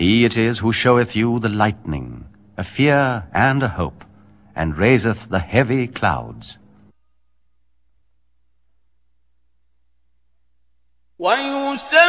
He it is who showeth you the lightning, a fear and a hope, and raiseth the heavy clouds. ويسبح